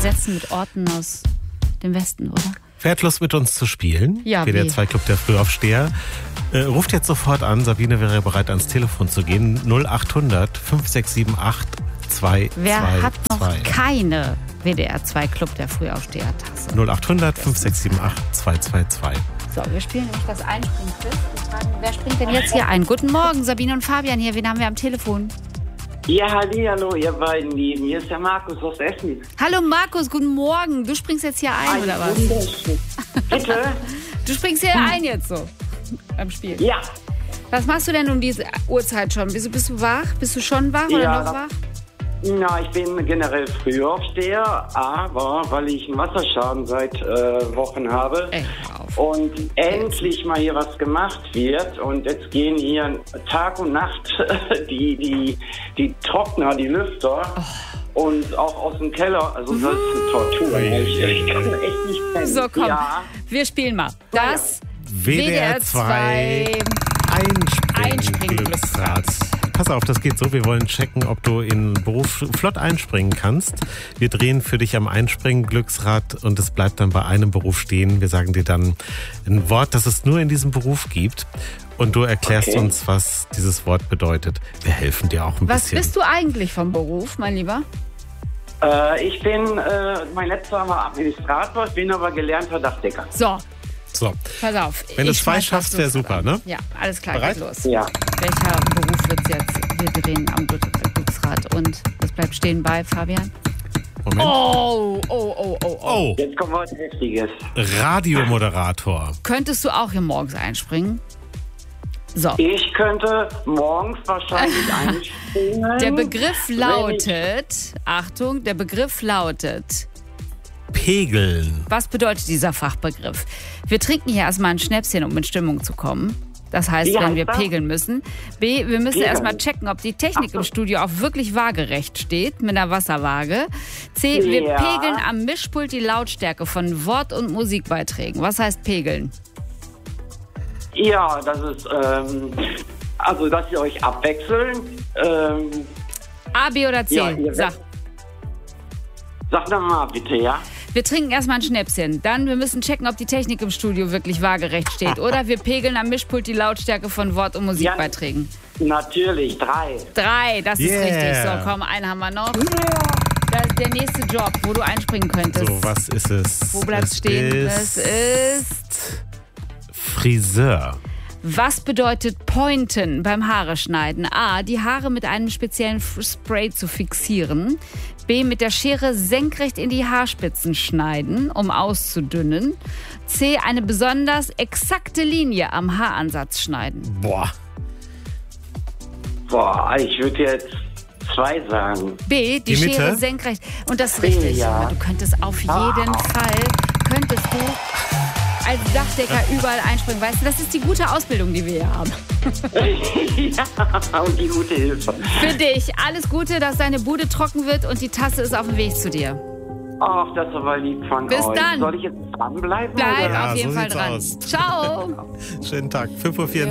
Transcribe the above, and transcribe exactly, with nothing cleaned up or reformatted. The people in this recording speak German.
übersetzen mit Orten aus dem Westen, oder? Wer hat Lust mit uns zu spielen? Ja, W D R zwei Club der Frühaufsteher. Äh, ruft jetzt sofort an. Sabine wäre bereit, ans Telefon zu gehen. null acht hundert fünf sechs sieben acht zwei zwei zwei. Wer hat noch keine W D R zwei Club der Frühaufsteher-Tasse? null acht hundert fünf sechs sieben acht zwei zwei zwei. So, wir spielen nämlich das Einspringquiz. Wer springt denn jetzt hier ein? Guten Morgen, Sabine und Fabian hier. Wen haben wir am Telefon? Ja, hallihallo, ihr beiden Lieben. Hier ist der Markus aus Essen. Hallo Markus, guten Morgen. Du springst jetzt hier ein, Ein oder was? wunderschön. Bitte? Du springst hier ein jetzt so beim Spiel. Ja. Was machst du denn um diese Uhrzeit schon? Bist du, bist du wach? Bist du schon wach oder Ja. noch wach? Na, ich bin generell Frühaufsteher, aber weil ich einen Wasserschaden seit äh, Wochen habe Ey, hör auf. und endlich mal hier was gemacht wird und jetzt gehen hier Tag und Nacht die, die, die Trockner, die Lüfter Oh. und auch aus dem Keller, also das ist eine Tortur. Ich, ich kann echt nicht pennen. So, komm, Ja. wir spielen mal. Das W D R zwei Einspringglücksrad. Pass auf, das geht so. Wir wollen checken, ob du in den Beruf flott einspringen kannst. Wir drehen für dich am Einspringen-Glücksrad und es bleibt dann bei einem Beruf stehen. Wir sagen dir dann ein Wort, das es nur in diesem Beruf gibt. Und du erklärst Okay. uns, was dieses Wort bedeutet. Wir helfen dir auch ein Was bisschen. bist du eigentlich vom Beruf, mein Lieber? Äh, ich bin, äh, mein letzter war Administrator, ich bin aber gelernter Dachdecker. So, So, pass auf. Wenn du Ich zwei schmeiß schaffst, das wäre Glücksrad super, an. ne? Ja, alles klar, Bereit? geht los. Ja. Welcher Beruf wird's jetzt? Wir drehen am Glücksrad und das bleibt stehen bei Fabian. Moment. Oh, oh, oh, oh, oh. Oh, Jetzt kommt was Heftiges. Radiomoderator. Könntest du auch hier morgens einspringen? So. Ich könnte morgens wahrscheinlich einspringen. Der Begriff wenn lautet, Achtung, der Begriff lautet, Pegeln. was bedeutet dieser Fachbegriff? Wir trinken hier erstmal ein Schnäpschen, um in Stimmung zu kommen. Das heißt, Wie wenn heißt wir das? pegeln müssen. B, wir müssen Pegeln. erstmal checken, ob die Technik Ach so. im Studio auch wirklich waagerecht steht, mit einer Wasserwaage. C, wir Ja. pegeln am Mischpult die Lautstärke von Wort- und Musikbeiträgen. Was heißt pegeln? Ich, ja, das ist, ähm, also, dass ihr euch abwechseln. Ähm, A, B oder C? Ja, ihr- Sag. sag doch mal bitte, ja? Wir trinken erstmal ein Schnäpschen. Dann, wir müssen checken, ob die Technik im Studio wirklich waagerecht steht. Oder wir pegeln am Mischpult die Lautstärke von Wort- und Musikbeiträgen. Natürlich, drei. Drei, das ist Yeah. richtig. So, komm, einen haben wir noch. Das ist der nächste Job, wo du einspringen könntest. So, was ist es? Wo bleibt's es stehen? Ist Es ist... Friseur. Was bedeutet pointen beim Haare schneiden? A, die Haare mit einem speziellen F- Spray zu fixieren. B, mit der Schere senkrecht in die Haarspitzen schneiden, um auszudünnen. C, eine besonders exakte Linie am Haaransatz schneiden. Boah. Boah, ich würde jetzt zwei sagen. B, die, Die Mitte? Schere senkrecht. Und das ist B, richtig. ja. Du könntest auf jeden Fall, könntest du als Dachdecker überall einspringen. Weißt du, das ist die gute Ausbildung, die wir hier haben. Ja, und die gute Hilfe. Für dich alles Gute, dass deine Bude trocken wird und die Tasse ist auf dem Weg zu dir. Ach, das ist aber lieb von Bis euch. dann. Soll ich jetzt dranbleiben? Bleib oder? Ja, auf jeden so Fall sieht's dran. aus. Ciao. Schönen Tag. fünf Uhr vierundvierzig.